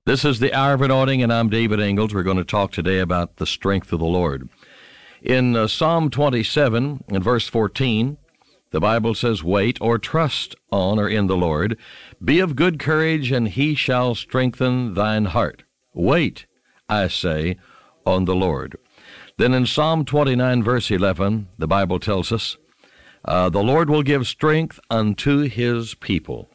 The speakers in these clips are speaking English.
This is the Hour of Anointing, and I'm David Ingalls. We're going to talk today about the strength of the Lord. In Psalm 27, in verse 14, the Bible says, "Wait or trust on or in the Lord. Be of good courage, and he shall strengthen thine heart. Wait, I say, on the Lord." Then in Psalm 29, verse 11, the Bible tells us, "The Lord will give strength unto his people."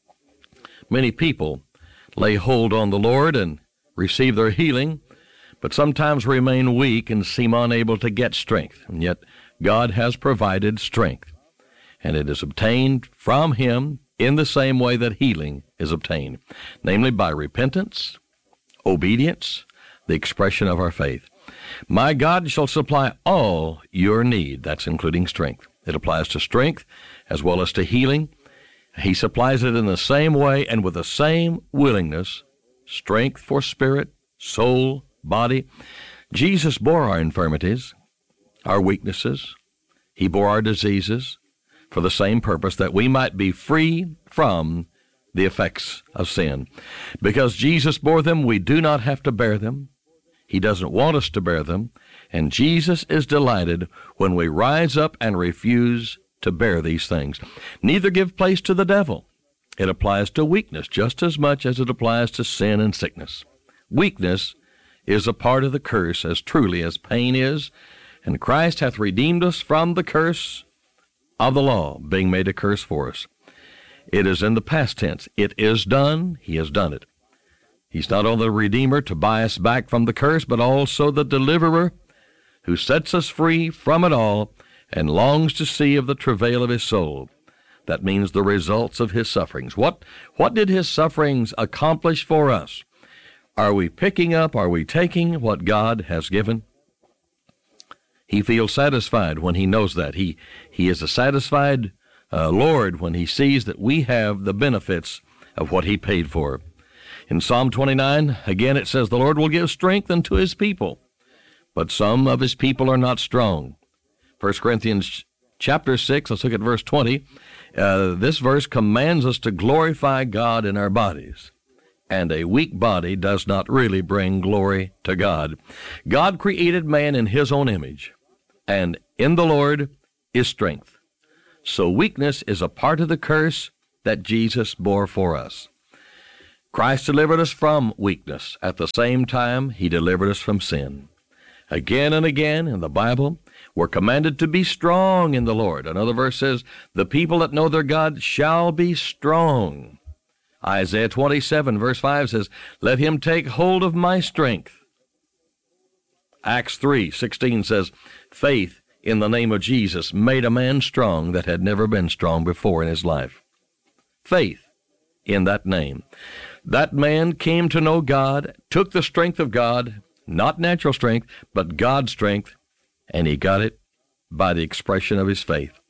Many people lay hold on the Lord and receive their healing, but sometimes remain weak and seem unable to get strength. And yet God has provided strength, and it is obtained from him in the same way that healing is obtained, namely by repentance, obedience, the expression of our faith. "My God shall supply all your need." That's including strength. It applies to strength as well as to healing. He supplies it in the same way and with the same willingness, strength for spirit, soul, body. Jesus bore our infirmities, our weaknesses. He bore our diseases for the same purpose, that we might be free from the effects of sin. Because Jesus bore them, we do not have to bear them. He doesn't want us to bear them, and Jesus is delighted when we rise up and refuse to bear these things. Neither give place to the devil. It applies to weakness just as much as it applies to sin and sickness. Weakness is a part of the curse as truly as pain is, and Christ hath redeemed us from the curse of the law, being made a curse for us. It is in the past tense. It is done. He has done it. He's not only the Redeemer to buy us back from the curse, but also the Deliverer who sets us free from it all and longs to see of the travail of his soul. That means the results of his sufferings. What did his sufferings accomplish for us? Are we picking up, are we taking what God has given? He feels satisfied when he knows that. He is a satisfied Lord when he sees that we have the benefits of what he paid for. In Psalm 29, again it says, "The Lord will give strength unto his people, but some of his people are not strong." 1 Corinthians chapter 6, let's look at verse 20. This verse commands us to glorify God in our bodies, and a weak body does not really bring glory to God. God created man in his own image, and in the Lord is strength. So weakness is a part of the curse that Jesus bore for us. Christ delivered us from weakness. At the same time, he delivered us from sin. Again and again in the Bible, we're commanded to be strong in the Lord. Another verse says, "The people that know their God shall be strong." Isaiah 27, verse 5 says, "Let him take hold of my strength." Acts 3:16 says, "Faith in the name of Jesus made a man strong that had never been strong before in his life." Faith in that name. That man came to know God, took the strength of God, not natural strength, but God's strength, and he got it by the expression of his faith.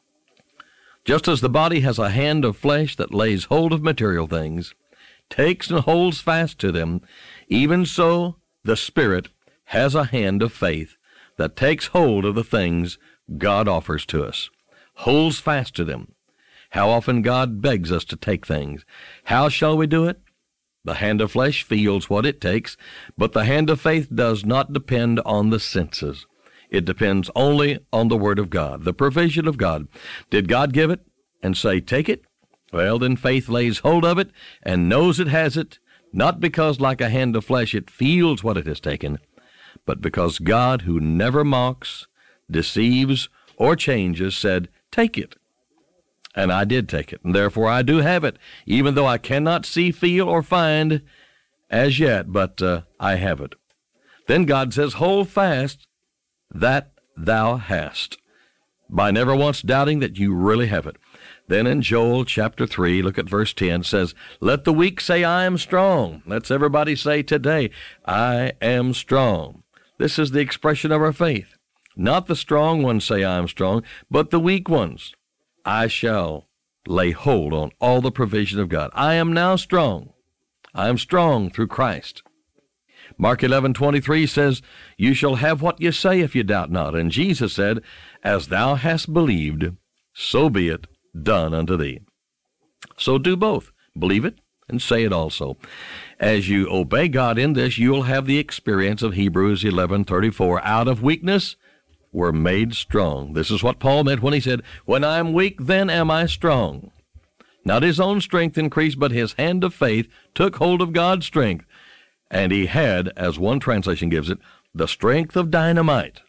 Just as the body has a hand of flesh that lays hold of material things, takes and holds fast to them, even so the Spirit has a hand of faith that takes hold of the things God offers to us, holds fast to them. How often God begs us to take things. How shall we do it? The hand of flesh feels what it takes, but the hand of faith does not depend on the senses. It depends only on the Word of God, the provision of God. Did God give it and say, "Take it"? Well, then faith lays hold of it and knows it has it, not because like a hand of flesh it feels what it has taken, but because God, who never mocks, deceives, or changes, said, "Take it." And I did take it, and therefore I do have it, even though I cannot see, feel, or find as yet, but I have it. Then God says, "Hold fast that thou hast," by never once doubting that you really have it. Then in Joel chapter 3, look at verse 10, says, "Let the weak say, I am strong." Let's everybody say today, "I am strong." This is the expression of our faith. Not the strong ones say, "I am strong," but the weak ones. I shall lay hold on all the provision of God. I am now strong. I am strong through Christ. Mark 11:23 says, "You shall have what you say if you doubt not." And Jesus said, "As thou hast believed, so be it done unto thee." So do both. Believe it and say it also. As you obey God in this, you'll have the experience of Hebrews 11:34. Out of weakness, we're made strong. This is what Paul meant when he said, when I am weak, then am I strong. Not his own strength increased, but his hand of faith took hold of God's strength. And he had, as one translation gives it, the strength of dynamite.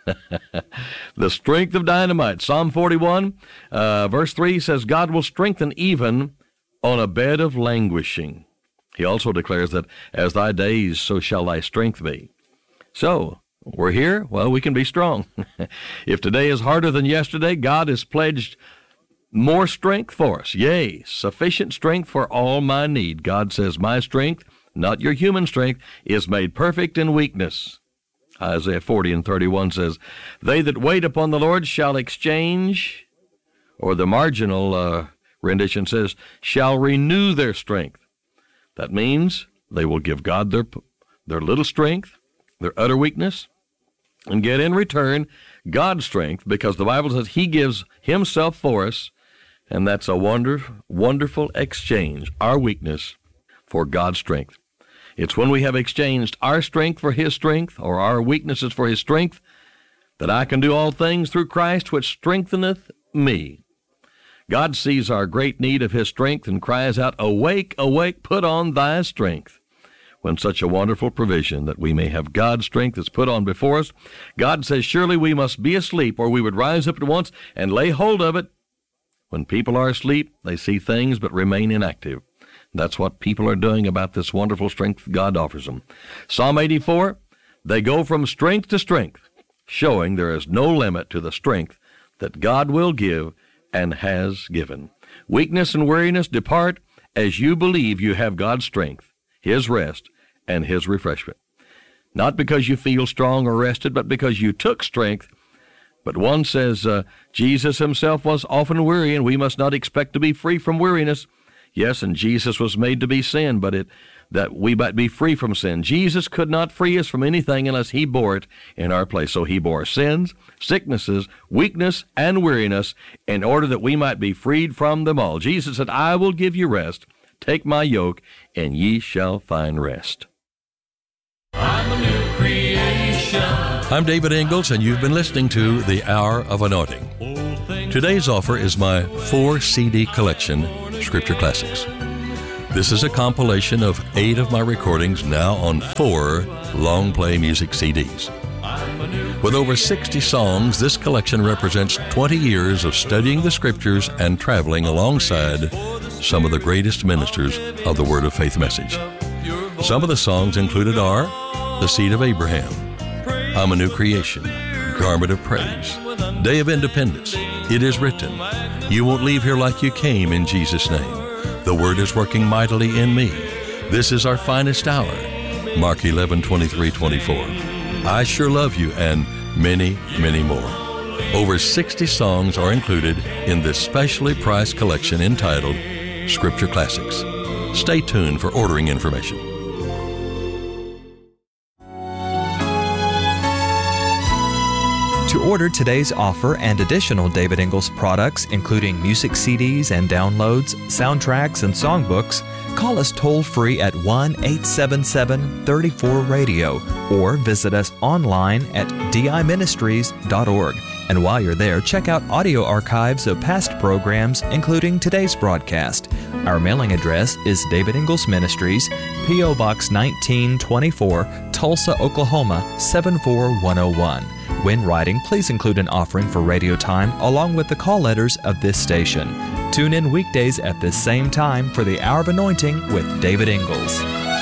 The strength of dynamite. Psalm 41, verse 3 says, God will strengthen even on a bed of languishing. He also declares that as thy days, so shall thy strength be. So, we're here, well, we can be strong. If today is harder than yesterday, God has pledged more strength for us. Yea, sufficient strength for all my need. God says, my strength, not your human strength, is made perfect in weakness. Isaiah 40:31 says, they that wait upon the Lord shall exchange, or the marginal rendition says, shall renew their strength. That means they will give God their little strength, their utter weakness, and get in return God's strength, because the Bible says he gives himself for us, and that's a wonderful exchange, our weakness for God's strength. It's when we have exchanged our strength for his strength, or our weaknesses for his strength, that I can do all things through Christ, which strengtheneth me. God sees our great need of his strength and cries out, awake, awake, put on thy strength. When such a wonderful provision that we may have God's strength is put on before us, God says, surely we must be asleep, or we would rise up at once and lay hold of it. When people are asleep, they see things but remain inactive. That's what people are doing about this wonderful strength God offers them. Psalm 84, they go from strength to strength, showing there is no limit to the strength that God will give and has given. Weakness and weariness depart as you believe you have God's strength, his rest, and his refreshment. Not because you feel strong or rested, but because you took strength. But one says, Jesus himself was often weary, and we must not expect to be free from weariness. Yes, and Jesus was made to be sin, but that we might be free from sin. Jesus could not free us from anything unless he bore it in our place. So he bore sins, sicknesses, weakness, and weariness in order that we might be freed from them all. Jesus said, I will give you rest. Take my yoke, and ye shall find rest. I'm a new creation. I'm David Ingalls, and you've been listening to The Hour of Anointing. Today's offer is my 4-CD collection, Scripture Classics. This is a compilation of 8 of my recordings, now on 4 long-play music CDs. With over 60 songs, this collection represents 20 years of studying the Scriptures and traveling alongside some of the greatest ministers of the Word of Faith message. Some of the songs included are The Seed of Abraham, I'm a New Creation, Garment of Praise, Day of Independence, It Is Written, You Won't Leave Here Like You Came, in Jesus' name, The Word is Working Mightily in Me, This is Our Finest Hour, Mark 11:23-24, I Sure Love You, and many, many more. Over 60 songs are included in this specially priced collection entitled Scripture Classics. Stay tuned for ordering information. To order today's offer and additional David Ingalls products, including music CDs and downloads, soundtracks, and songbooks, call us toll-free at 1-877-34-RADIO or visit us online at diministries.org. And while you're there, check out audio archives of past programs, including today's broadcast. Our mailing address is David Ingalls Ministries, P.O. Box 1924, Tulsa, Oklahoma 74101. When writing, please include an offering for radio time along with the call letters of this station. Tune in weekdays at this same time for the Hour of Anointing with David Ingalls.